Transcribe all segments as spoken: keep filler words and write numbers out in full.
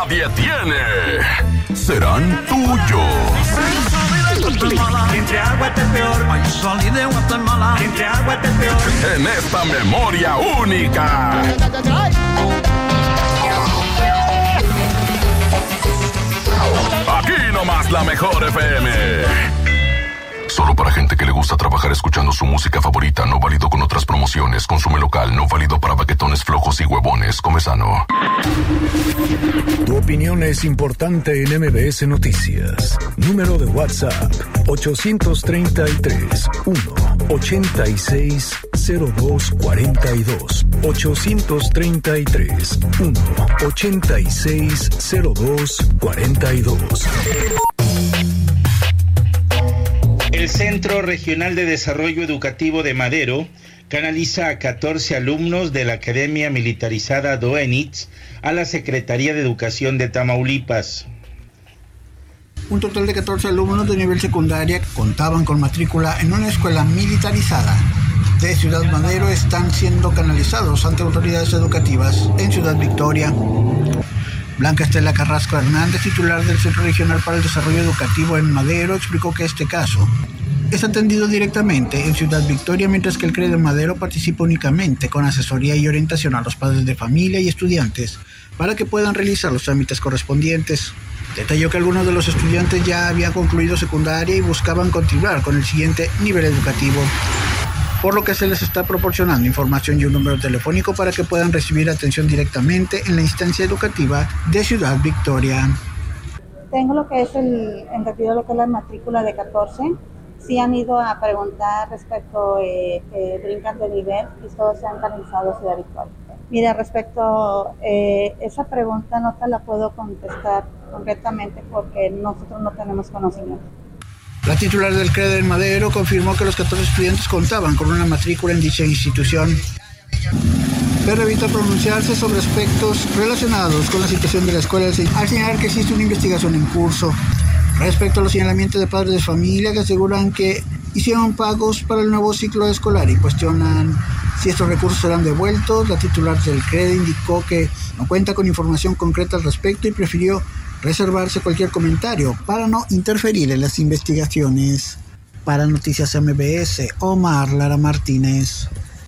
nadie tiene, serán tuyos. Entre agua es peor. Ay, salí de Guatemala. Entre agua es peor. En esta memoria única. Aquí nomás la mejor F M. Solo para gente que le gusta trabajar escuchando su música favorita, no válido con otras promociones. Consume local, no válido para baquetones flojos y huevones. Come sano. Tu opinión es importante en M B S Noticias. Número de WhatsApp ocho tres tres, uno, ocho seis, cero dos cuatro dos. ocho tres tres, uno, ocho seis, cero dos cuatro dos. El Centro Regional de Desarrollo Educativo de Madero canaliza a catorce alumnos de la Academia Militarizada Doenitz a la Secretaría de Educación de Tamaulipas. Un total de catorce alumnos de nivel secundaria que contaban con matrícula en una escuela militarizada de Ciudad Madero están siendo canalizados ante autoridades educativas en Ciudad Victoria. Blanca Estela Carrasco Hernández, titular del Centro Regional para el Desarrollo Educativo en Madero, explicó que este caso es atendido directamente en Ciudad Victoria, mientras que el C R E de Madero participa únicamente con asesoría y orientación a los padres de familia y estudiantes para que puedan realizar los trámites correspondientes. Detalló que algunos de los estudiantes ya habían concluido secundaria y buscaban continuar con el siguiente nivel educativo, por lo que se les está proporcionando información y un número telefónico para que puedan recibir atención directamente en la instancia educativa de Ciudad Victoria. Tengo lo que es el entendido lo que es la matrícula de catorce. Sí han ido a preguntar respecto eh, que brincan de nivel y todos se han canalizado a Ciudad Victoria. Mira, respecto a eh, esa pregunta no te la puedo contestar concretamente porque nosotros no tenemos conocimiento. La titular del C R E de Madero confirmó que los catorce estudiantes contaban con una matrícula en dicha institución, pero evita pronunciarse sobre aspectos relacionados con la situación de la escuela al señalar que existe una investigación en curso. Respecto a los señalamientos de padres de familia que aseguran que hicieron pagos para el nuevo ciclo escolar y cuestionan si estos recursos serán devueltos, la titular del C R E D indicó que no cuenta con información concreta al respecto y prefirió reservarse cualquier comentario para no interferir en las investigaciones. Para Noticias M B S, Omar Lara Martínez.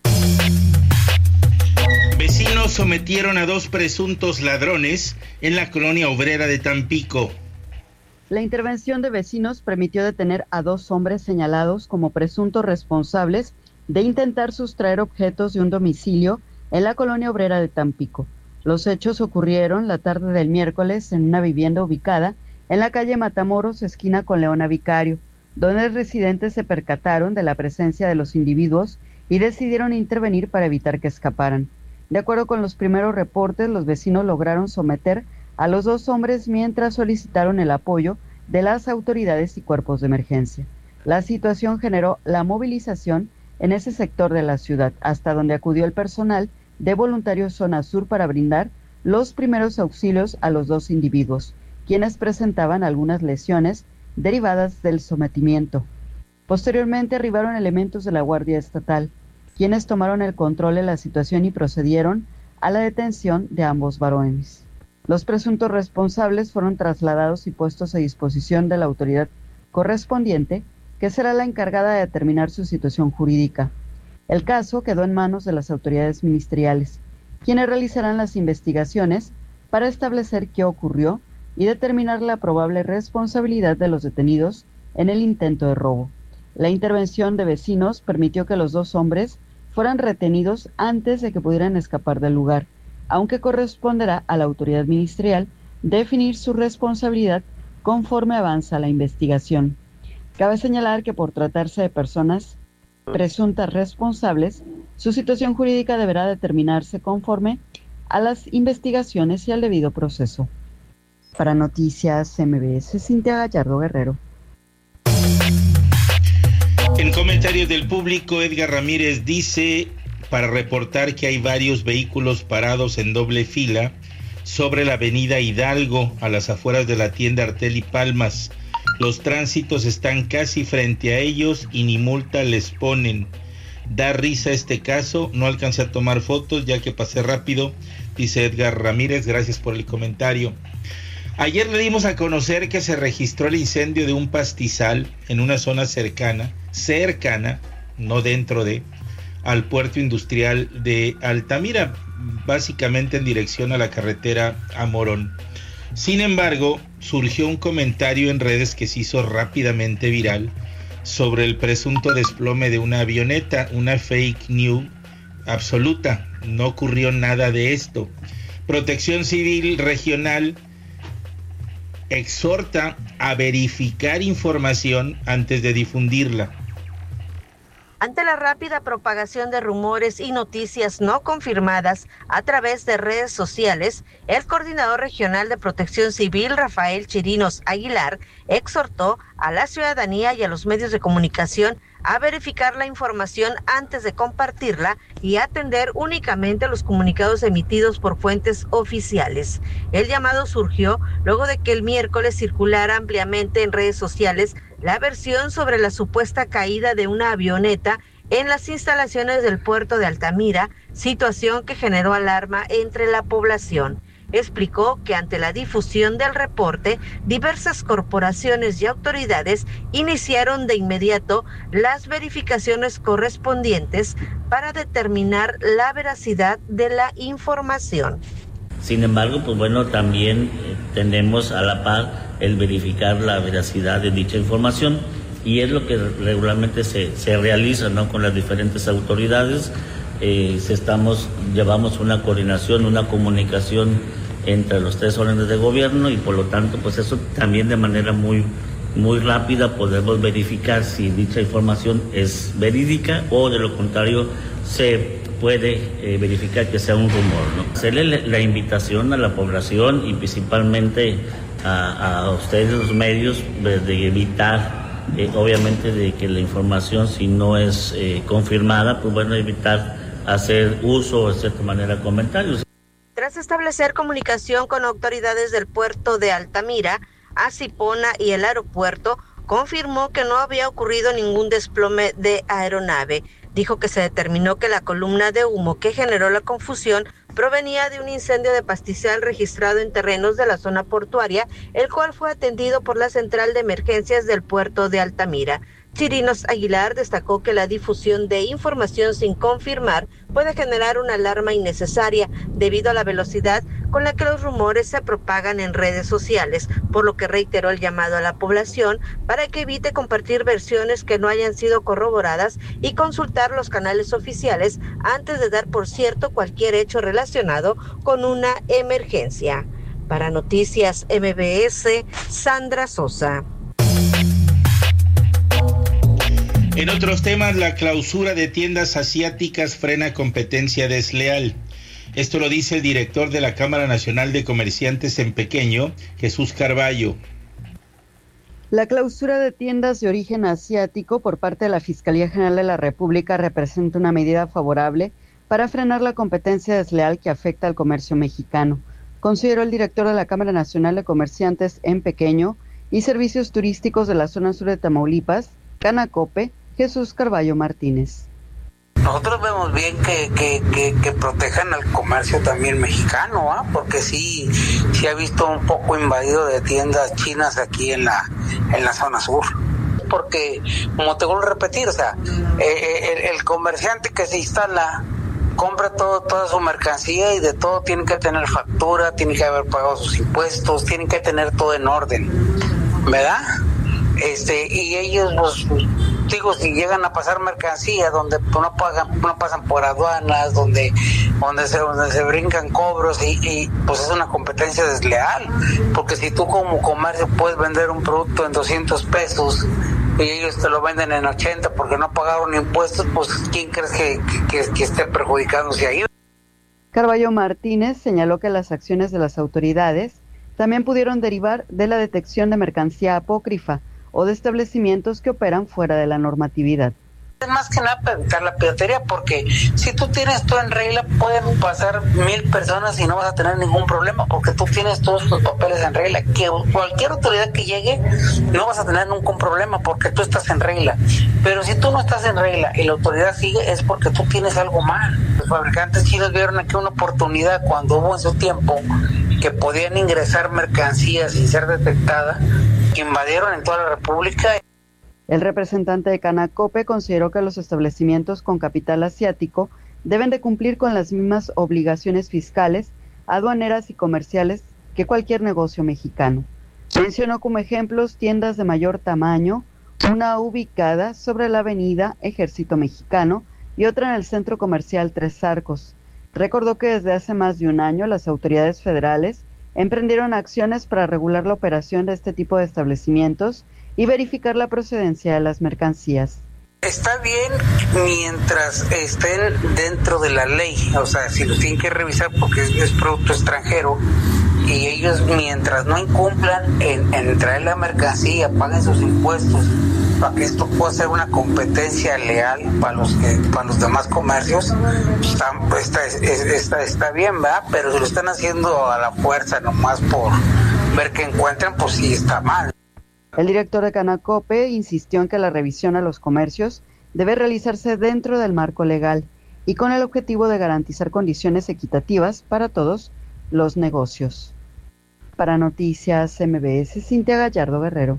Vecinos sometieron a dos presuntos ladrones en la colonia obrera de Tampico. La intervención de vecinos permitió detener a dos hombres señalados como presuntos responsables de intentar sustraer objetos de un domicilio en la colonia obrera de Tampico. Los hechos ocurrieron la tarde del miércoles en una vivienda ubicada en la calle Matamoros, esquina con Leona Vicario, donde residentes se percataron de la presencia de los individuos y decidieron intervenir para evitar que escaparan. De acuerdo con los primeros reportes, los vecinos lograron someter a los dos hombres mientras solicitaron el apoyo de las autoridades y cuerpos de emergencia. La situación generó la movilización en ese sector de la ciudad, hasta donde acudió el personal de Voluntarios Zona Sur para brindar los primeros auxilios a los dos individuos, quienes presentaban algunas lesiones derivadas del sometimiento. Posteriormente arribaron elementos de la Guardia Estatal, quienes tomaron el control de la situación y procedieron a la detención de ambos varones. Los presuntos responsables fueron trasladados y puestos a disposición de la autoridad correspondiente, que será la encargada de determinar su situación jurídica. El caso quedó en manos de las autoridades ministeriales, quienes realizarán las investigaciones para establecer qué ocurrió y determinar la probable responsabilidad de los detenidos en el intento de robo. La intervención de vecinos permitió que los dos hombres fueran retenidos antes de que pudieran escapar del lugar, aunque corresponderá a la autoridad ministerial definir su responsabilidad conforme avanza la investigación. Cabe señalar que por tratarse de personas presuntas responsables, su situación jurídica deberá determinarse conforme a las investigaciones y al debido proceso. Para Noticias M B S, Cintia Gallardo Guerrero. En comentarios del público, Edgar Ramírez dice, para reportar que hay varios vehículos parados en doble fila sobre la avenida Hidalgo, a las afueras de la tienda Artel y Palmas. Los tránsitos están casi frente a ellos y ni multa les ponen. Da risa este caso, no alcancé a tomar fotos ya que pasé rápido, dice Edgar Ramírez, gracias por el comentario. Ayer le dimos a conocer que se registró el incendio de un pastizal en una zona cercana, cercana, no dentro de, al puerto industrial de Altamira, básicamente en dirección a la carretera a Morón. Sin embargo, surgió un comentario en redes que se hizo rápidamente viral sobre el presunto desplome de una avioneta, una fake news absoluta. No ocurrió nada de esto. Protección Civil Regional exhorta a verificar información antes de difundirla. Ante la rápida propagación de rumores y noticias no confirmadas a través de redes sociales, el coordinador regional de Protección Civil, Rafael Chirinos Aguilar, exhortó a la ciudadanía y a los medios de comunicación a verificar la información antes de compartirla y atender únicamente los comunicados emitidos por fuentes oficiales. El llamado surgió luego de que el miércoles circulara ampliamente en redes sociales la versión sobre la supuesta caída de una avioneta en las instalaciones del puerto de Altamira, situación que generó alarma entre la población. Explicó que ante la difusión del reporte, diversas corporaciones y autoridades iniciaron de inmediato las verificaciones correspondientes para determinar la veracidad de la información. Sin embargo, pues bueno, también eh, tenemos a la par el verificar la veracidad de dicha información y es lo que regularmente se, se realiza, ¿no?, con las diferentes autoridades. Eh, si estamos, llevamos una coordinación, una comunicación entre los tres órdenes de gobierno y por lo tanto, pues eso también de manera muy, muy rápida podemos verificar si dicha información es verídica o de lo contrario se puede eh, verificar que sea un rumor, ¿no? Hacerle la invitación a la población y principalmente a, a ustedes los medios de, de evitar, eh, obviamente, de que la información, si no es eh, confirmada, pues bueno, evitar hacer uso de cierta manera comentarios. Tras establecer comunicación con autoridades del puerto de Altamira, Acipona y el aeropuerto, confirmó que no había ocurrido ningún desplome de aeronave. Dijo que se determinó que la columna de humo que generó la confusión provenía de un incendio de pastizal registrado en terrenos de la zona portuaria, el cual fue atendido por la central de emergencias del puerto de Altamira. Chirinos Aguilar destacó que la difusión de información sin confirmar puede generar una alarma innecesaria debido a la velocidad con la que los rumores se propagan en redes sociales, por lo que reiteró el llamado a la población para que evite compartir versiones que no hayan sido corroboradas y consultar los canales oficiales antes de dar por cierto cualquier hecho relacionado con una emergencia. Para Noticias M B S, Sandra Sosa. En otros temas, la clausura de tiendas asiáticas frena competencia desleal. Esto lo dice el director de la Cámara Nacional de Comerciantes en Pequeño, Jesús Carballo. La clausura de tiendas de origen asiático por parte de la Fiscalía General de la República representa una medida favorable para frenar la competencia desleal que afecta al comercio mexicano, consideró el director de la Cámara Nacional de Comerciantes en Pequeño y Servicios Turísticos de la zona sur de Tamaulipas, Canacope, Jesús Carballo Martínez. Nosotros vemos bien que, que, que, que protejan al comercio también mexicano, ¿ah? Porque sí, sí ha visto un poco invadido de tiendas chinas aquí en la, en la zona sur. Porque, como te vuelvo a repetir, o sea, eh, el, el comerciante que se instala compra todo, toda su mercancía y de todo tiene que tener factura, tiene que haber pagado sus impuestos, tiene que tener todo en orden, ¿verdad? Este, y ellos, pues, digo, si llegan a pasar mercancía donde no pagan, no pasan por aduanas, donde, donde se, donde se brincan cobros y, y pues es una competencia desleal, porque si tú como comercio puedes vender un producto en doscientos pesos y ellos te lo venden en ochenta porque no pagaron impuestos, pues ¿quién crees que, que, que esté perjudicándose ahí? Carballo Martínez señaló que las acciones de las autoridades también pudieron derivar de la detección de mercancía apócrifa o de establecimientos que operan fuera de la normatividad. Es más que nada para evitar la piratería, porque si tú tienes todo en regla, pueden pasar mil personas y no vas a tener ningún problema, porque tú tienes todos tus papeles en regla. Que cualquier autoridad que llegue, no vas a tener ningún problema, porque tú estás en regla. Pero si tú no estás en regla y la autoridad sigue, es porque tú tienes algo mal. Los fabricantes chinos vieron aquí una oportunidad cuando hubo en su tiempo que podían ingresar mercancías sin ser detectada, invadieron en toda la República. El representante de Canacope consideró que los establecimientos con capital asiático deben de cumplir con las mismas obligaciones fiscales, aduaneras y comerciales que cualquier negocio mexicano. Mencionó como ejemplos tiendas de mayor tamaño, una ubicada sobre la avenida Ejército Mexicano y otra en el centro comercial Tres Arcos. Recordó que desde hace más de un año las autoridades federales emprendieron acciones para regular la operación de este tipo de establecimientos y verificar la procedencia de las mercancías. Está bien mientras estén dentro de la ley, o sea, si los tienen que revisar porque es, es producto extranjero, y ellos mientras no incumplan en, en traer la mercancía, paguen sus impuestos, para que esto pueda ser una competencia leal para los que, para los demás comercios, está, está, está, está bien, ¿verdad? Pero si lo están haciendo a la fuerza nomás por ver que encuentran, pues sí está mal. El director de Canacope insistió en que la revisión a los comercios debe realizarse dentro del marco legal y con el objetivo de garantizar condiciones equitativas para todos los negocios. Para Noticias M B S, Cintia Gallardo Guerrero.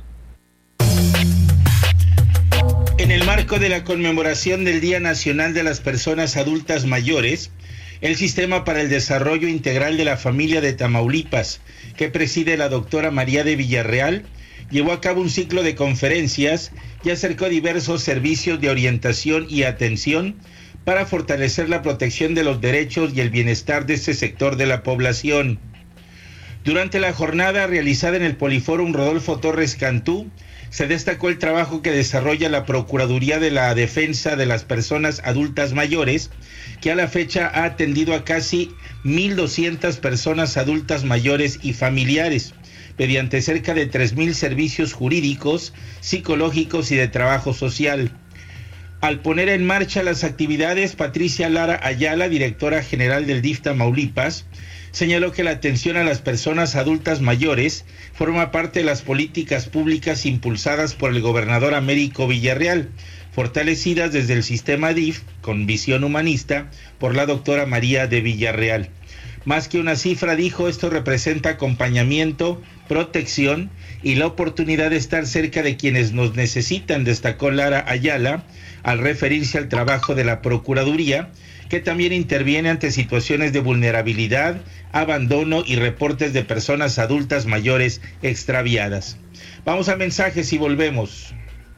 En el marco de la conmemoración del Día Nacional de las Personas Adultas Mayores, el Sistema para el Desarrollo Integral de la Familia de Tamaulipas, que preside la doctora María de Villarreal, llevó a cabo un ciclo de conferencias y acercó diversos servicios de orientación y atención para fortalecer la protección de los derechos y el bienestar de este sector de la población. Durante la jornada realizada en el Poliforum Rodolfo Torres Cantú, se destacó el trabajo que desarrolla la Procuraduría de la Defensa de las Personas Adultas Mayores, que a la fecha ha atendido a casi mil doscientas personas adultas mayores y familiares, mediante cerca de tres mil servicios jurídicos, psicológicos y de trabajo social. Al poner en marcha las actividades, Patricia Lara Ayala, directora general del D I F Tamaulipas, señaló que la atención a las personas adultas mayores forma parte de las políticas públicas impulsadas por el gobernador Américo Villarreal, fortalecidas desde el sistema D I F con visión humanista por la doctora María de Villarreal. Más que una cifra, dijo, esto representa acompañamiento, protección y la oportunidad de estar cerca de quienes nos necesitan, destacó Lara Ayala al referirse al trabajo de la Procuraduría, que también interviene ante situaciones de vulnerabilidad, abandono y reportes de personas adultas mayores extraviadas. Vamos a mensajes y volvemos.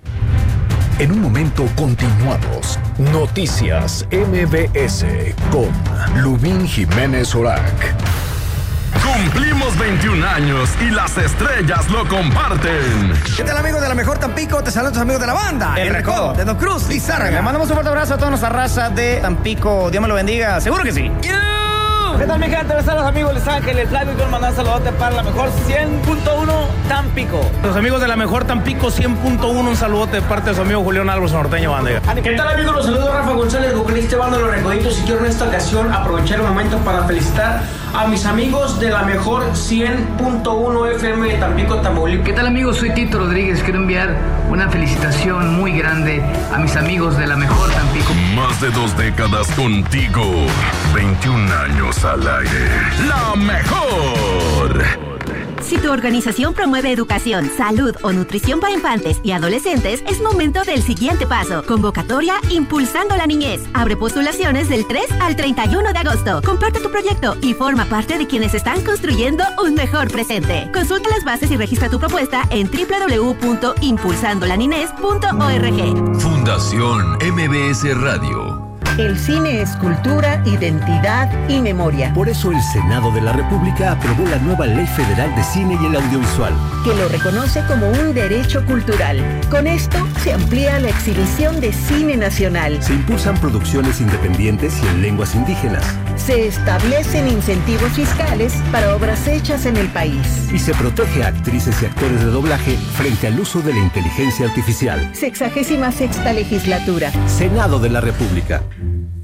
En un momento continuamos. Noticias M B S con Lubín Jiménez Orac. Cumplimos veintiún años y las estrellas lo comparten. ¿Qué tal, amigos de la Mejor Tampico? Te saludos, amigos de la banda. El, el Recodo de Don Cruz Lizárraga. Le mandamos un fuerte abrazo a toda nuestra raza de Tampico. Dios me lo bendiga. Seguro que sí. ¿Qué tal, mi gente? Les saludos, amigos Los Ángeles. Flavio, quiero mandar un saludote para la Mejor cien punto uno Tampico. Los amigos de la Mejor Tampico cien punto uno, un saludote de parte de su amigo Julián Álvarez Norteño Banda. ¿Qué tal, amigos? Los saludos Rafa González, vocalista de Banda Los Recoditos, y quiero en esta ocasión aprovechar el momento para felicitar a mis amigos de la Mejor cien punto uno F M de Tampico, Tamaulipas. ¿Qué tal, amigos? Soy Tito Rodríguez. Quiero enviar una felicitación muy grande a mis amigos de la Mejor Tampico. Más de dos décadas contigo. veintiún años al aire. La Mejor. Si tu organización promueve educación, salud o nutrición para infantes y adolescentes, es momento del siguiente paso. Convocatoria Impulsando la Niñez. Abre postulaciones del tres al treinta y uno de agosto. Comparte tu proyecto y forma parte de quienes están construyendo un mejor presente. Consulta las bases y registra tu propuesta en doble u doble u doble u punto impulsando la niñez punto org. Fundación M B S Radio. El cine es cultura, identidad y memoria. Por eso el Senado de la República aprobó la nueva Ley Federal de Cine y el Audiovisual, que lo reconoce como un derecho cultural. Con esto se amplía la exhibición de cine nacional. Se impulsan producciones independientes y en lenguas indígenas. Se establecen incentivos fiscales para obras hechas en el país. Y se protege a actrices y actores de doblaje frente al uso de la inteligencia artificial. Sexagésima sexta legislatura. Senado de la República.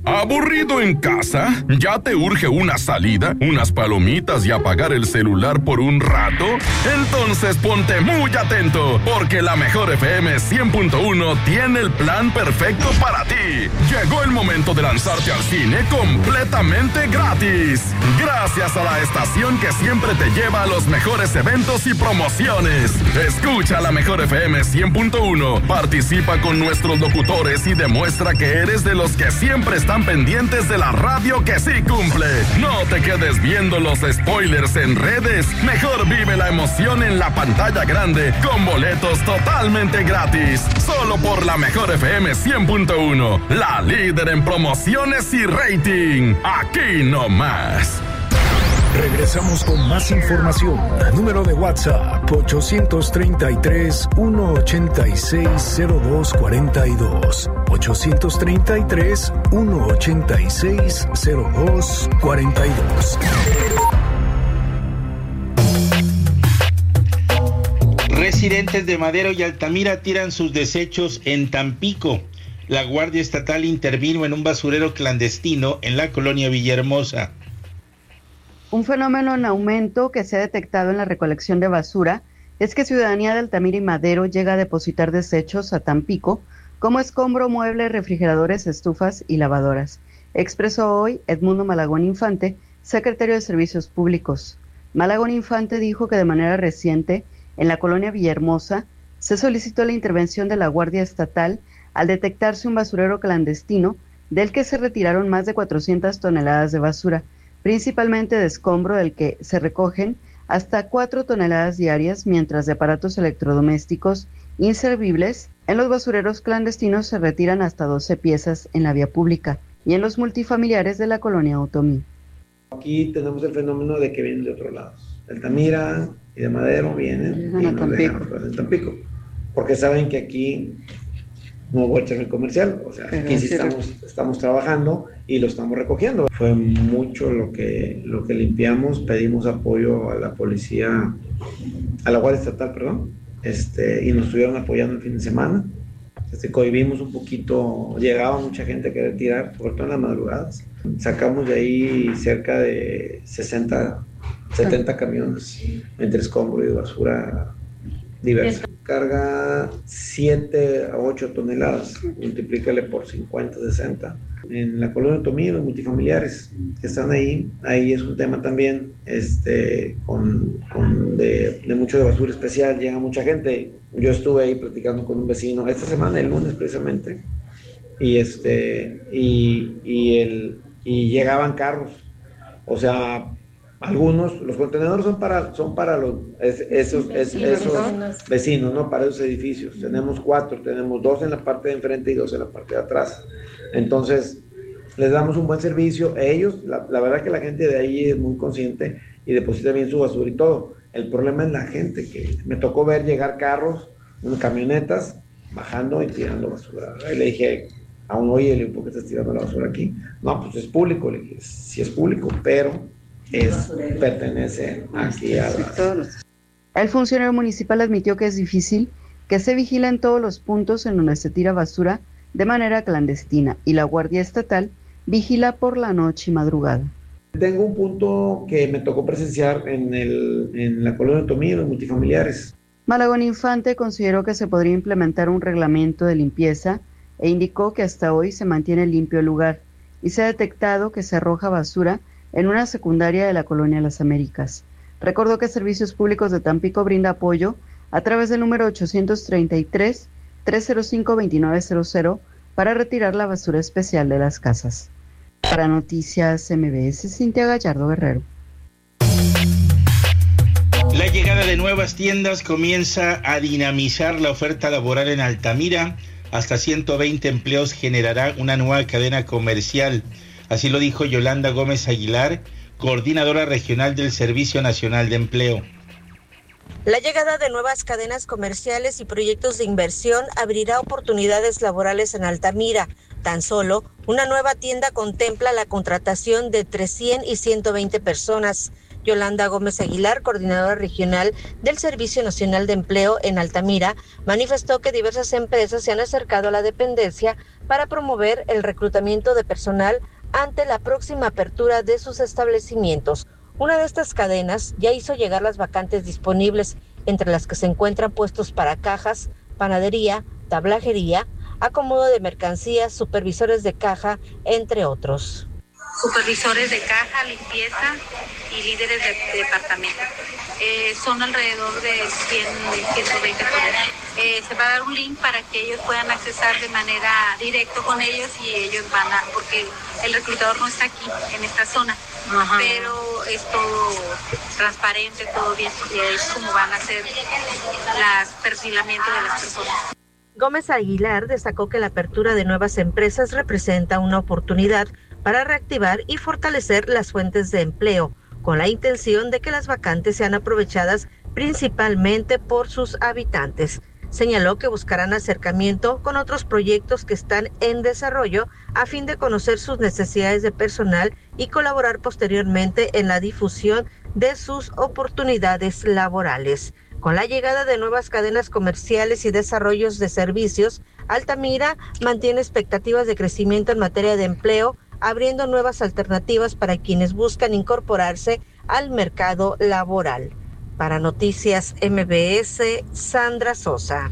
¿Aburrido en casa? ¿Ya te urge una salida, unas palomitas y apagar el celular por un rato? Entonces ponte muy atento, porque la Mejor F M cien punto uno tiene el plan perfecto para ti. Llegó el momento de lanzarte al cine completamente gratis. Gracias a la estación que siempre te lleva a los mejores eventos y promociones. Escucha la Mejor F M cien punto uno, participa con nuestros locutores y demuestra que eres de los que siempre están pendientes de la radio que sí cumple. No te quedes viendo los spoilers en redes. Mejor vive la emoción en la pantalla grande con boletos totalmente gratis. Solo por la Mejor F M cien punto uno, la líder en promociones y rating. Aquí no más. Regresamos con más información. Número de WhatsApp ochocientos treinta y tres, ciento ochenta y seis, cero dos cuarenta y dos. ochocientos treinta y tres, ciento ochenta y seis, cero dos cuarenta y dos. Residentes de Madero y Altamira tiran sus desechos en Tampico. La Guardia Estatal intervino en un basurero clandestino en la colonia Villahermosa. Un fenómeno en aumento que se ha detectado en la recolección de basura es que ciudadanía de Altamira y Madero llega a depositar desechos a Tampico como escombro, muebles, refrigeradores, estufas y lavadoras, expresó hoy Edmundo Malagón Infante, secretario de Servicios Públicos. Malagón Infante dijo que de manera reciente, en la colonia Villahermosa, se solicitó la intervención de la Guardia Estatal al detectarse un basurero clandestino del que se retiraron más de cuatrocientas toneladas de basura, principalmente de escombro del que se recogen hasta cuatro toneladas diarias, mientras de aparatos electrodomésticos inservibles, en los basureros clandestinos se retiran hasta doce piezas en la vía pública y en los multifamiliares de la colonia Otomí. Aquí tenemos el fenómeno de que vienen de otros lados. De Altamira y de Madero vienen y nos dejan en Tampico, porque saben que aquí no voy a echar el comercial, o sea, aquí sí estamos, estamos trabajando y lo estamos recogiendo. Fue mucho lo que, lo que limpiamos, pedimos apoyo a la policía, a la Guardia Estatal, perdón, este, y nos estuvieron apoyando el fin de semana. Este, cohibimos un poquito, llegaba mucha gente a querer tirar, sobre todo en las madrugadas. Sacamos de ahí cerca de sesenta, setenta camiones entre escombro y basura diversa. Carga siete a ocho toneladas, multiplícale por cincuenta, sesenta. En la colonia Otomí, los multifamiliares que están ahí, ahí es un tema también este, con, con de, de mucho de basura especial, llega mucha gente. Yo estuve ahí platicando con un vecino esta semana, el lunes precisamente, y, este, y, y, el, y llegaban carros, o sea, algunos, los contenedores son para, son para los, es, esos, es, esos vecinos, ¿no? Para esos edificios. Tenemos cuatro, tenemos dos en la parte de enfrente y dos en la parte de atrás. Entonces, les damos un buen servicio. Ellos, la, la verdad que la gente de ahí es muy consciente y deposita bien su basura y todo. El problema es la gente, que me tocó ver llegar carros, unas camionetas, bajando y tirando basura. Y le dije a un, oye, ¿por qué estás tirando la basura aquí? No, pues es público. Le dije, sí es público, pero es, pertenece aquí a la... El funcionario municipal admitió que es difícil que se vigile en todos los puntos en donde se tira basura de manera clandestina y la Guardia Estatal vigila por la noche y madrugada. Tengo un punto que me tocó presenciar en, el, en la colonia Otomí, los multifamiliares. Malagón Infante consideró que se podría implementar un reglamento de limpieza e indicó que hasta hoy se mantiene limpio el lugar y se ha detectado que se arroja basura en una secundaria de la colonia Las Américas. Recordó que Servicios Públicos de Tampico brinda apoyo a través del número ochocientos treinta y tres, trescientos cinco, veintinueve cero cero para retirar la basura especial de las casas. Para Noticias M B S, Cintia Gallardo Guerrero. La llegada de nuevas tiendas comienza a dinamizar la oferta laboral en Altamira. Hasta ciento veinte empleos generará una nueva cadena comercial. Así lo dijo Yolanda Gómez Aguilar, coordinadora regional del Servicio Nacional de Empleo. La llegada de nuevas cadenas comerciales y proyectos de inversión abrirá oportunidades laborales en Altamira. Tan solo una nueva tienda contempla la contratación de entre cien y ciento veinte personas. Yolanda Gómez Aguilar, coordinadora regional del Servicio Nacional de Empleo en Altamira, manifestó que diversas empresas se han acercado a la dependencia para promover el reclutamiento de personal ante la próxima apertura de sus establecimientos. Una de estas cadenas ya hizo llegar las vacantes disponibles, entre las que se encuentran puestos para cajas, panadería, tablajería, acomodo de mercancías, supervisores de caja, entre otros. Supervisores de caja, limpieza y líderes de, de departamento. Eh, son alrededor de cien, ciento veinte personas. Eh, se va a dar un link para que ellos puedan accesar de manera directa con ellos y ellos van a, porque el reclutador no está aquí, en esta zona. Ajá. Pero es todo transparente, todo bien, y es como van a hacer el perfilamiento de las personas. Gómez Aguilar destacó que la apertura de nuevas empresas representa una oportunidad para reactivar y fortalecer las fuentes de empleo, con la intención de que las vacantes sean aprovechadas principalmente por sus habitantes. Señaló que buscarán acercamiento con otros proyectos que están en desarrollo a fin de conocer sus necesidades de personal y colaborar posteriormente en la difusión de sus oportunidades laborales. Con la llegada de nuevas cadenas comerciales y desarrollos de servicios, Altamira mantiene expectativas de crecimiento en materia de empleo, abriendo nuevas alternativas para quienes buscan incorporarse al mercado laboral. Para Noticias M B S, Sandra Sosa.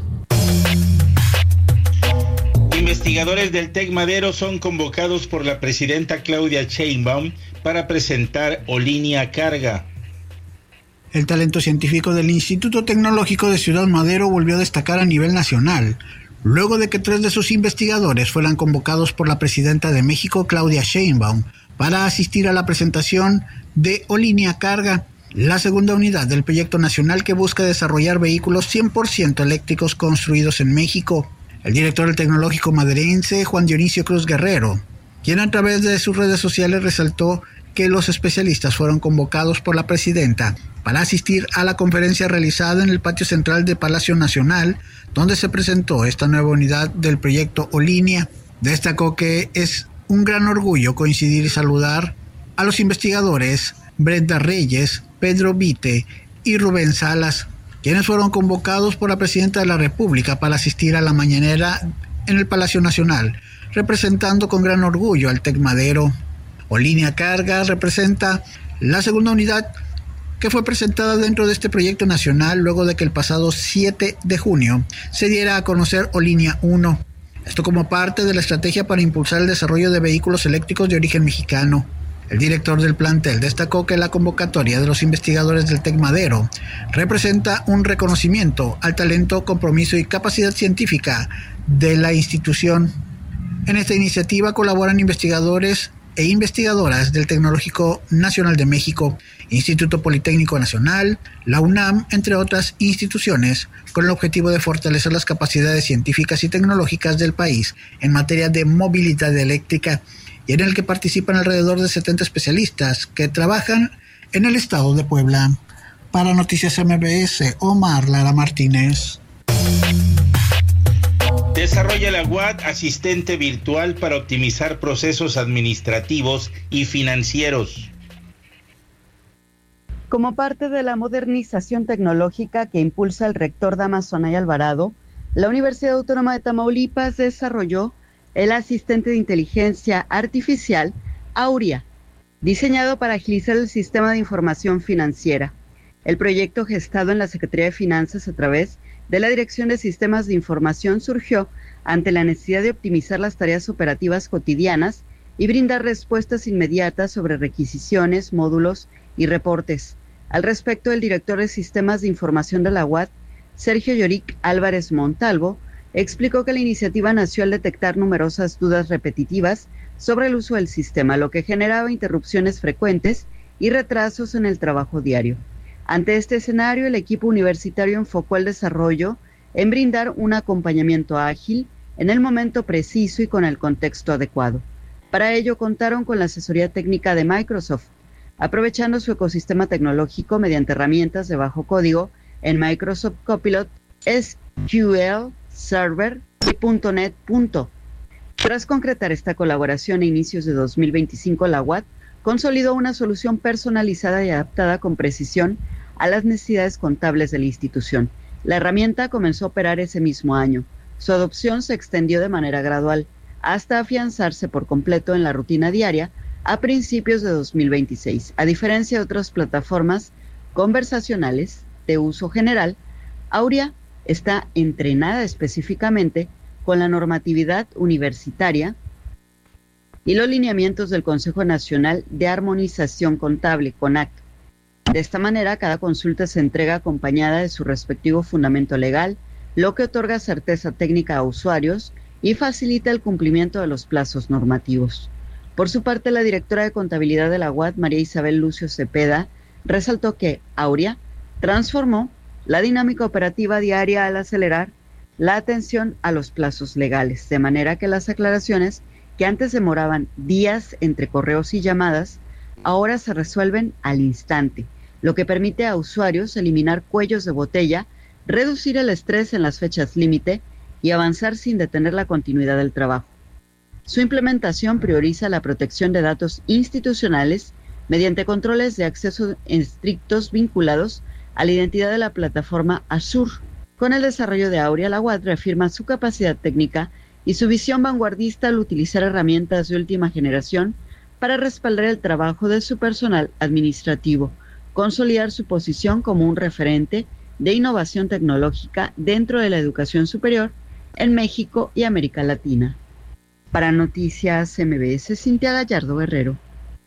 Investigadores del TEC Madero son convocados por la presidenta Claudia Sheinbaum para presentar Olinia Carga. El talento científico del Instituto Tecnológico de Ciudad Madero volvió a destacar a nivel nacional, luego de que tres de sus investigadores fueran convocados por la presidenta de México, Claudia Sheinbaum, para asistir a la presentación de Olinia Carga, la segunda unidad del proyecto nacional que busca desarrollar vehículos cien por ciento eléctricos construidos en México. El director del Tecnológico Maderense, Juan Dionisio Cruz Guerrero, quien a través de sus redes sociales resaltó que los especialistas fueron convocados por la presidenta para asistir a la conferencia realizada en el patio central de Palacio Nacional, donde se presentó esta nueva unidad del proyecto Olinia. Destacó que es un gran orgullo coincidir y saludar a los investigadores Brenda Reyes, Pedro Vite y Rubén Salas, quienes fueron convocados por la presidenta de la República para asistir a la mañanera en el Palacio Nacional, representando con gran orgullo al TEC Madero. Olinia Carga representa la segunda unidad que fue presentada dentro de este proyecto nacional luego de que el pasado siete de junio se diera a conocer Olinia uno. Esto como parte de la estrategia para impulsar el desarrollo de vehículos eléctricos de origen mexicano. El director del plantel destacó que la convocatoria de los investigadores del TEC Madero representa un reconocimiento al talento, compromiso y capacidad científica de la institución. En esta iniciativa colaboran investigadores e investigadoras del Tecnológico Nacional de México, Instituto Politécnico Nacional, la UNAM, entre otras instituciones, con el objetivo de fortalecer las capacidades científicas y tecnológicas del país en materia de movilidad eléctrica, y en el que participan alrededor de setenta especialistas que trabajan en el estado de Puebla. Para Noticias M B S, Omar Lara Martínez. Desarrolla la U A D asistente virtual para optimizar procesos administrativos y financieros. Como parte de la modernización tecnológica que impulsa el rector Damaso Anaya Alvarado, la Universidad Autónoma de Tamaulipas desarrolló el asistente de inteligencia artificial Auria, diseñado para agilizar el sistema de información financiera. El proyecto, gestado en la Secretaría de Finanzas a través de la Dirección de Sistemas de Información, surgió ante la necesidad de optimizar las tareas operativas cotidianas y brindar respuestas inmediatas sobre requisiciones, módulos y reportes. Al respecto, el director de Sistemas de Información de la U A D, Sergio Yorick Álvarez Montalvo, explicó que la iniciativa nació al detectar numerosas dudas repetitivas sobre el uso del sistema, lo que generaba interrupciones frecuentes y retrasos en el trabajo diario. Ante este escenario, el equipo universitario enfocó el desarrollo en brindar un acompañamiento ágil en el momento preciso y con el contexto adecuado. Para ello, contaron con la asesoría técnica de Microsoft, aprovechando su ecosistema tecnológico mediante herramientas de bajo código en Microsoft Copilot, S Q L Server y .net. Tras concretar esta colaboración a inicios de dos mil veinticinco, la U A D consolidó una solución personalizada y adaptada con precisión a las necesidades contables de la institución. La herramienta comenzó a operar ese mismo año. Su adopción se extendió de manera gradual. hasta afianzarse por completo en la rutina diaria a principios de dos mil veintiséis. A diferencia de otras plataformas conversacionales de uso general, Aurea está entrenada específicamente con la normatividad universitaria y los lineamientos del Consejo Nacional de Armonización Contable, CONAC. De esta manera, cada consulta se entrega acompañada de su respectivo fundamento legal, lo que otorga certeza técnica a usuarios y facilita el cumplimiento de los plazos normativos. Por su parte, la directora de contabilidad de la U A D, María Isabel Lucio Cepeda, resaltó que Aurea transformó la dinámica operativa diaria al acelerar la atención a los plazos legales, de manera que las aclaraciones que antes demoraban días entre correos y llamadas, ahora se resuelven al instante, lo que permite a usuarios eliminar cuellos de botella, reducir el estrés en las fechas límite y avanzar sin detener la continuidad del trabajo. Su implementación prioriza la protección de datos institucionales mediante controles de acceso estrictos vinculados a la identidad de la plataforma Azure. Con el desarrollo de Aurea, la U A D reafirma su capacidad técnica y su visión vanguardista al utilizar herramientas de última generación para respaldar el trabajo de su personal administrativo, consolidar su posición como un referente de innovación tecnológica dentro de la educación superior en México y América Latina. Para Noticias M B S, Cintia Gallardo Guerrero.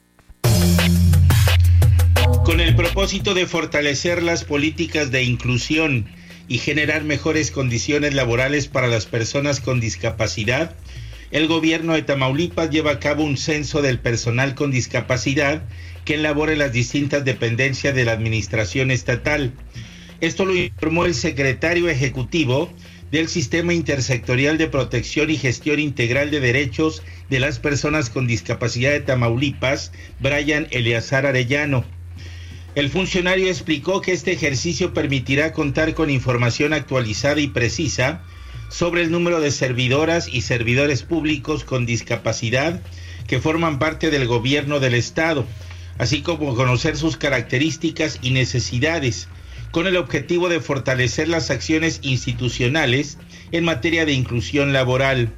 Con el propósito de fortalecer las políticas de inclusión y generar mejores condiciones laborales para las personas con discapacidad, el gobierno de Tamaulipas lleva a cabo un censo del personal con discapacidad que elabora en las distintas dependencias de la administración estatal. Esto lo informó el secretario ejecutivo del Sistema Intersectorial de Protección y Gestión Integral de Derechos de las Personas con Discapacidad de Tamaulipas, Brian Eleazar Arellano. El funcionario explicó que este ejercicio permitirá contar con información actualizada y precisa sobre el número de servidoras y servidores públicos con discapacidad que forman parte del gobierno del estado, así como conocer sus características y necesidades, con el objetivo de fortalecer las acciones institucionales en materia de inclusión laboral.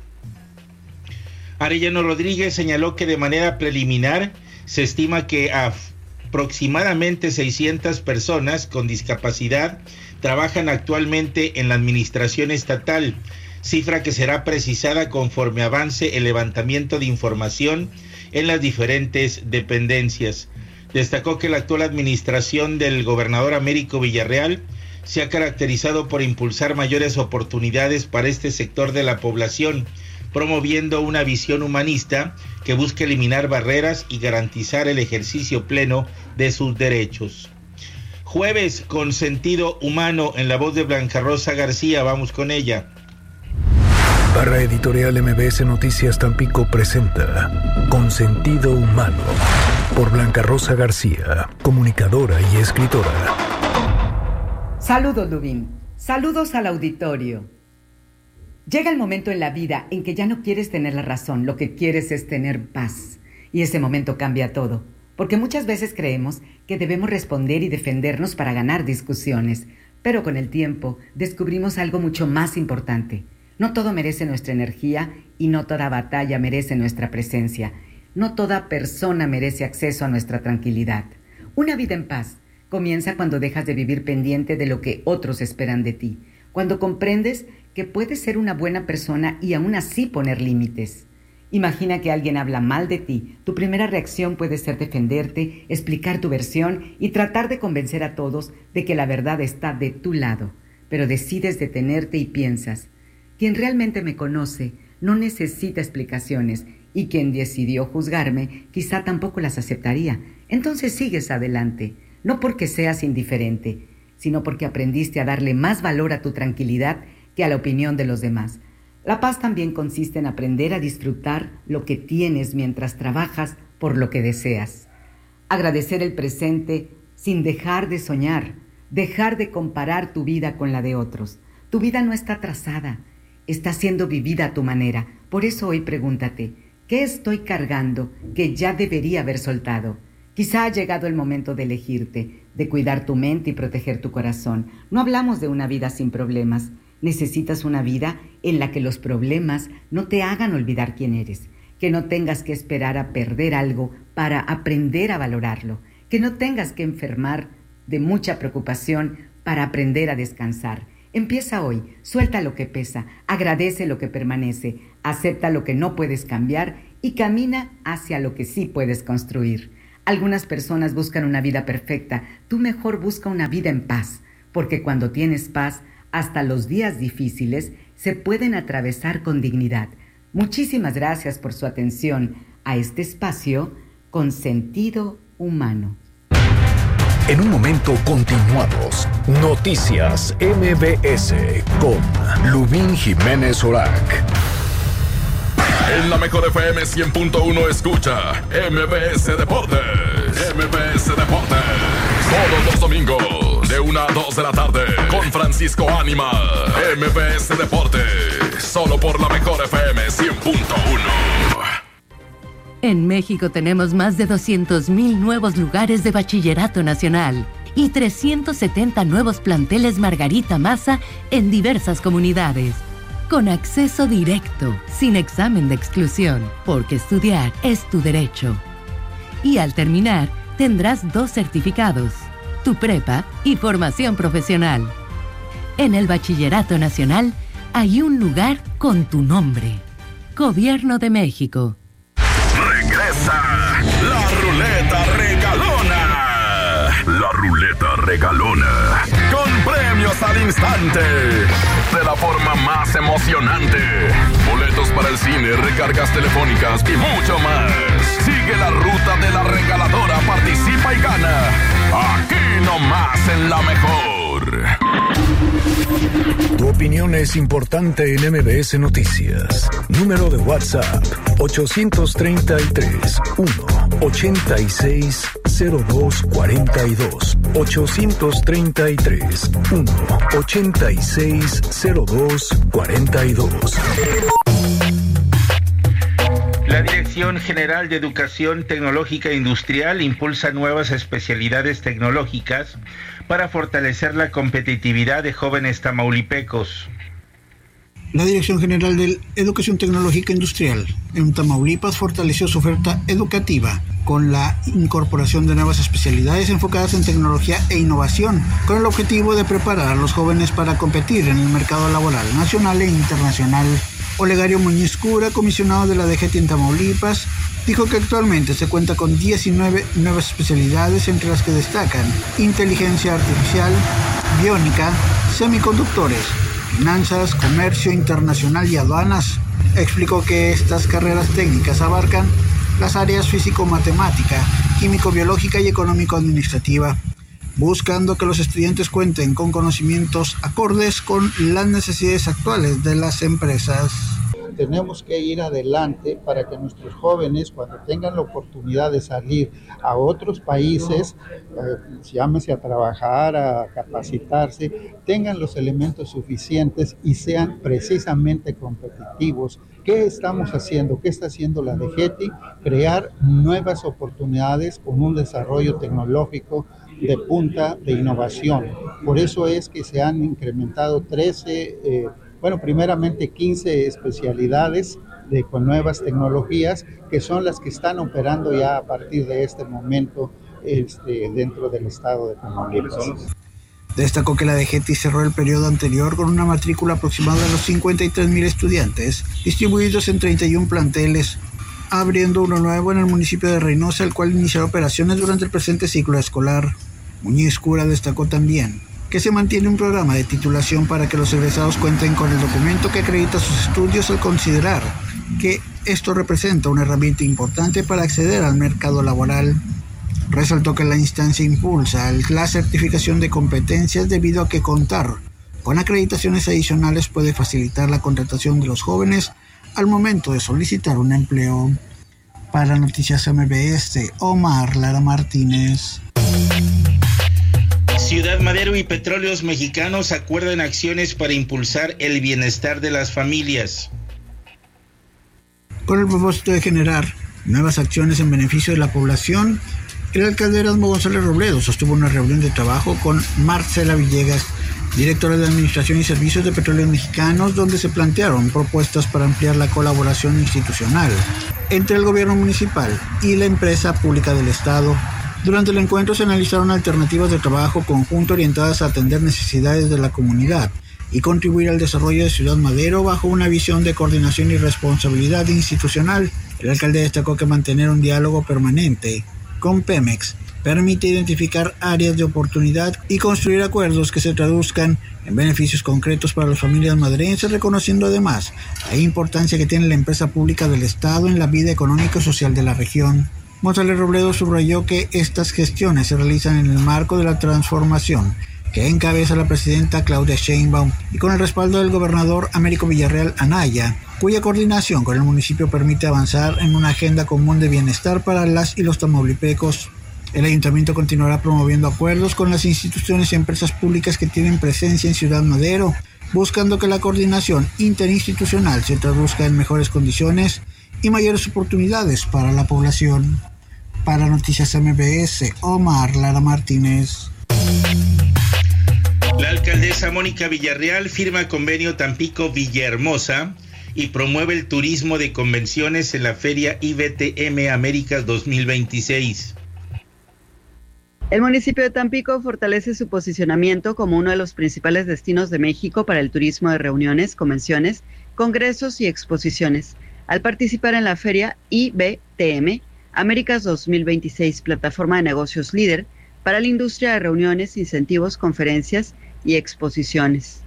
Arellano Rodríguez señaló que de manera preliminar se estima que a aproximadamente seiscientas personas con discapacidad trabajan actualmente en la administración estatal, cifra que será precisada conforme avance el levantamiento de información en las diferentes dependencias. Destacó que la actual administración del gobernador Américo Villarreal se ha caracterizado por impulsar mayores oportunidades para este sector de la población, promoviendo una visión humanista que busca eliminar barreras y garantizar el ejercicio pleno de sus derechos. Jueves con sentido humano, en la voz de Blanca Rosa García. Vamos con ella. Barra Editorial M B S Noticias Tampico presenta Con sentido humano, por Blanca Rosa García, comunicadora y escritora. Saludos, Lubín. Saludos al auditorio. Llega el momento en la vida en que ya no quieres tener la razón, lo que quieres es tener paz. Y ese momento cambia todo, porque muchas veces creemos que debemos responder y defendernos para ganar discusiones, pero con el tiempo descubrimos algo mucho más importante. No todo merece nuestra energía y no toda batalla merece nuestra presencia. No toda persona merece acceso a nuestra tranquilidad. Una vida en paz comienza cuando dejas de vivir pendiente de lo que otros esperan de ti, cuando comprendes que puedes ser una buena persona y aún así poner límites. Imagina que alguien habla mal de ti. Tu primera reacción puede ser defenderte, explicar tu versión y tratar de convencer a todos de que la verdad está de tu lado. Pero decides detenerte y piensas, quien realmente me conoce no necesita explicaciones y quien decidió juzgarme quizá tampoco las aceptaría. Entonces sigues adelante, no porque seas indiferente, sino porque aprendiste a darle más valor a tu tranquilidad que a la opinión de los demás. La paz también consiste en aprender a disfrutar lo que tienes mientras trabajas por lo que deseas. Agradecer el presente sin dejar de soñar, dejar de comparar tu vida con la de otros. Tu vida no está trazada, está siendo vivida a tu manera. Por eso hoy pregúntate, ¿qué estoy cargando que ya debería haber soltado? Quizá ha llegado el momento de elegirte, de cuidar tu mente y proteger tu corazón. No hablamos de una vida sin problemas, Necesitas una vida en la que los problemas no te hagan olvidar quién eres, que no tengas que esperar a perder algo para aprender a valorarlo, que no tengas que enfermar de mucha preocupación para aprender a descansar. Empieza hoy, suelta lo que pesa, agradece lo que permanece, acepta lo que no puedes cambiar y camina hacia lo que sí puedes construir. Algunas personas buscan una vida perfecta, tú mejor busca una vida en paz, porque cuando tienes paz, hasta los días difíciles se pueden atravesar con dignidad. Muchísimas gracias por su atención a este espacio con sentido humano. En un momento continuamos. Noticias M B S con Lubín Jiménez Orac. En la mejor F M cien punto uno escucha M B S Deportes. M B S Deportes. Todos los domingos de una a dos de la tarde con Francisco Ánima. M B S Deportes. Solo por la mejor F M cien punto uno. En México tenemos más de doscientos mil nuevos lugares de bachillerato nacional y trescientos setenta nuevos planteles Margarita Maza en diversas comunidades. Con acceso directo, sin examen de exclusión, porque estudiar es tu derecho. Y al terminar, tendrás dos certificados, tu prepa y formación profesional. En el Bachillerato Nacional hay un lugar con tu nombre. Gobierno de México. Regresa la ruleta regalona. La ruleta regalona. Con premios al instante. De la forma más emocionante. Boletos para el cine, recargas telefónicas y mucho más. Sigue la ruta de la regaladora, participa y gana. Aquí nomás en La Mejor. Tu opinión es importante en M B S Noticias. Número de WhatsApp ocho tres tres, uno ocho seis, cero dos cuatro dos. ocho tres tres, uno ocho seis, cero dos cuatro dos. La Dirección General de Educación Tecnológica e Industrial impulsa nuevas especialidades tecnológicas para fortalecer la competitividad de jóvenes tamaulipecos. La Dirección General de Educación Tecnológica e Industrial en Tamaulipas fortaleció su oferta educativa con la incorporación de nuevas especialidades enfocadas en tecnología e innovación, con el objetivo de preparar a los jóvenes para competir en el mercado laboral nacional e internacional. Olegario Muñiz Cura, comisionado de la D G T en Tamaulipas, dijo que actualmente se cuenta con diecinueve nuevas especialidades, entre las que destacan inteligencia artificial, biónica, semiconductores, finanzas, comercio internacional y aduanas. Explicó que estas carreras técnicas abarcan las áreas físico-matemática, químico-biológica y económico-administrativa, buscando que los estudiantes cuenten con conocimientos acordes con las necesidades actuales de las empresas. Tenemos que ir adelante para que nuestros jóvenes, cuando tengan la oportunidad de salir a otros países, eh, llámese a trabajar, a capacitarse, tengan los elementos suficientes y sean precisamente competitivos. ¿Qué estamos haciendo? ¿Qué está haciendo la D G T? Crear nuevas oportunidades con un desarrollo tecnológico de punta de innovación. Por eso es que se han incrementado trece, eh, bueno, primeramente quince especialidades de, con nuevas tecnologías, que son las que están operando ya a partir de este momento este, dentro del estado de Tamaulipas. Destacó que la D G T cerró el periodo anterior con una matrícula aproximada de los cincuenta y tres mil estudiantes, distribuidos en treinta y un planteles, abriendo uno nuevo en el municipio de Reynosa, el cual iniciará operaciones durante el presente ciclo escolar. Muñiz Cura destacó también que se mantiene un programa de titulación para que los egresados cuenten con el documento que acredita sus estudios, al considerar que esto representa una herramienta importante para acceder al mercado laboral. Resaltó que la instancia impulsa la certificación de competencias debido a que contar con acreditaciones adicionales puede facilitar la contratación de los jóvenes al momento de solicitar un empleo. Para Noticias M B S, Omar Lara Martínez. Ciudad Madero y Petróleos Mexicanos acuerdan acciones para impulsar el bienestar de las familias. Con el propósito de generar nuevas acciones en beneficio de la población, el alcalde Erasmo González Robledo sostuvo una reunión de trabajo con Marcela Villegas, directora de Administración y Servicios de Petróleos Mexicanos, donde se plantearon propuestas para ampliar la colaboración institucional entre el gobierno municipal y la empresa pública del Estado. Durante el encuentro se analizaron alternativas de trabajo conjunto orientadas a atender necesidades de la comunidad y contribuir al desarrollo de Ciudad Madero bajo una visión de coordinación y responsabilidad institucional. El alcalde destacó que mantener un diálogo permanente con Pemex permite identificar áreas de oportunidad y construir acuerdos que se traduzcan en beneficios concretos para las familias maderenses, reconociendo además la importancia que tiene la empresa pública del Estado en la vida económica y social de la región. González Robledo subrayó que estas gestiones se realizan en el marco de la transformación que encabeza la presidenta Claudia Sheinbaum y con el respaldo del gobernador Américo Villarreal Anaya, cuya coordinación con el municipio permite avanzar en una agenda común de bienestar para las y los tamaulipecos. El ayuntamiento continuará promoviendo acuerdos con las instituciones y empresas públicas que tienen presencia en Ciudad Madero, buscando que la coordinación interinstitucional se traduzca en mejores condiciones y mayores oportunidades para la población. Para Noticias M B S, Omar Lara Martínez. La alcaldesa Mónica Villarreal firma convenio Tampico-Villahermosa y promueve el turismo de convenciones en la Feria I B T M Américas dos mil veintiséis. El municipio de Tampico fortalece su posicionamiento como uno de los principales destinos de México para el turismo de reuniones, convenciones, congresos y exposiciones, al participar en la Feria I B T M Américas dos mil veintiséis, plataforma de negocios líder para la industria de reuniones, incentivos, conferencias y exposiciones.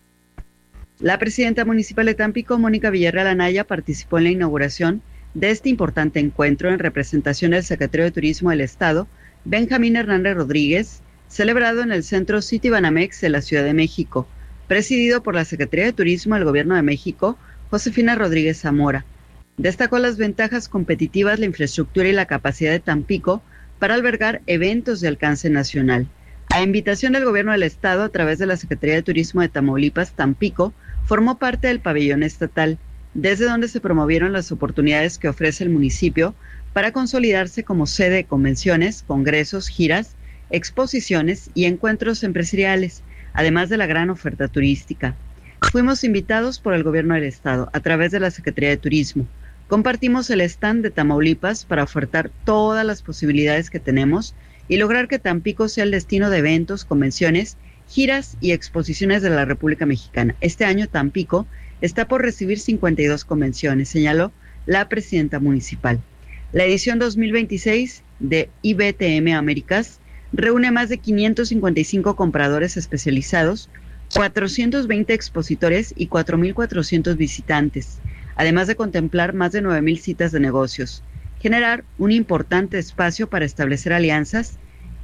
La presidenta municipal de Tampico, Mónica Villarreal Anaya, participó en la inauguración de este importante encuentro en representación del secretario de Turismo del Estado, Benjamín Hernández Rodríguez, celebrado en el Centro Citibanamex de la Ciudad de México, presidido por la Secretaría de Turismo del Gobierno de México, Josefina Rodríguez Zamora. Destacó las ventajas competitivas, la infraestructura y la capacidad de Tampico para albergar eventos de alcance nacional. A invitación del Gobierno del Estado, a través de la Secretaría de Turismo de Tamaulipas, Tampico formó parte del pabellón estatal, desde donde se promovieron las oportunidades que ofrece el municipio para consolidarse como sede de convenciones, congresos, giras, exposiciones y encuentros empresariales, además de la gran oferta turística. Fuimos invitados por el Gobierno del Estado, a través de la Secretaría de Turismo. Compartimos el stand de Tamaulipas para ofertar todas las posibilidades que tenemos y lograr que Tampico sea el destino de eventos, convenciones, giras y exposiciones de la República Mexicana. Este año Tampico está por recibir cincuenta y dos convenciones, señaló la presidenta municipal. La edición dos mil veintiséis de I B T M Américas reúne más de quinientos cincuenta y cinco compradores especializados, cuatrocientos veinte expositores y cuatro mil cuatrocientos visitantes, además de contemplar más de nueve mil citas de negocios, generar un importante espacio para establecer alianzas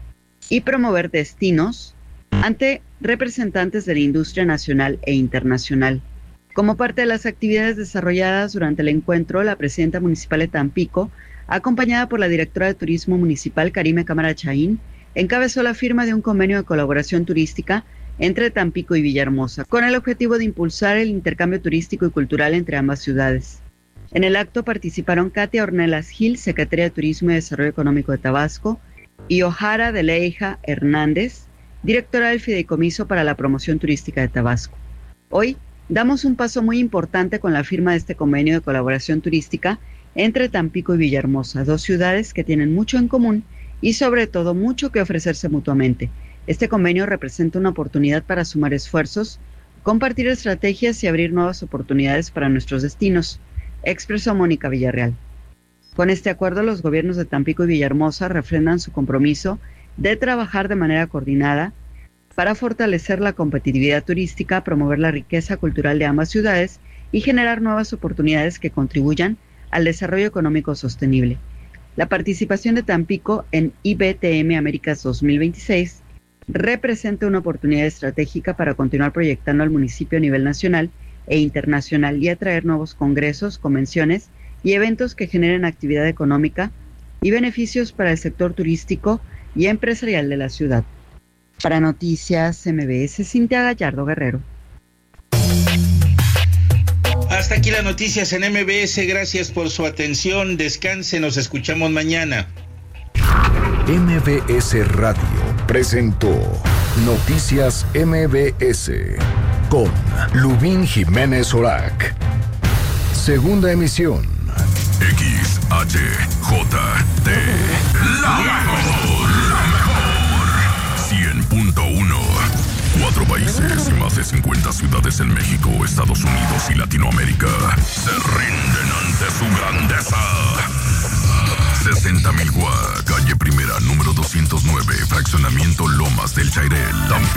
y promover destinos ante representantes de la industria nacional e internacional. Como parte de las actividades desarrolladas durante el encuentro, la presidenta municipal de Tampico, acompañada por la directora de Turismo Municipal, Karime Cámara Chaín, encabezó la firma de un convenio de colaboración turística entre Tampico y Villahermosa, con el objetivo de impulsar el intercambio turístico y cultural entre ambas ciudades. En el acto participaron Katia Ornelas Gil, secretaria de Turismo y Desarrollo Económico de Tabasco, y Ojara de Leija Hernández, directora del Fideicomiso para la Promoción Turística de Tabasco. Hoy damos un paso muy importante con la firma de este convenio de colaboración turística entre Tampico y Villahermosa, dos ciudades que tienen mucho en común y sobre todo mucho que ofrecerse mutuamente. Este convenio representa una oportunidad para sumar esfuerzos, compartir estrategias y abrir nuevas oportunidades para nuestros destinos, expresó Mónica Villarreal. Con este acuerdo, los gobiernos de Tampico y Villahermosa refrendan su compromiso de trabajar de manera coordinada para fortalecer la competitividad turística, promover la riqueza cultural de ambas ciudades y generar nuevas oportunidades que contribuyan al desarrollo económico sostenible. La participación de Tampico en I B T M Américas dos mil veintiséis representa una oportunidad estratégica para continuar proyectando al municipio a nivel nacional e internacional y atraer nuevos congresos, convenciones y eventos que generen actividad económica y beneficios para el sector turístico y empresarial de la ciudad. Para Noticias M B S, Cintia Gallardo Guerrero. Hasta aquí las noticias en M B S. Gracias por su atención. Descanse, nos escuchamos mañana. M B S Radio presentó Noticias M B S con Lubín Jiménez Orac. Segunda emisión. X H J T. La mejor, la mejor. cien punto uno. Cuatro países y más de cincuenta ciudades en México, Estados Unidos y Latinoamérica se rinden ante su grandeza. sesenta mil Gua, calle Primera, número doscientos nueve, fraccionamiento Lomas del Chairel, Tampico.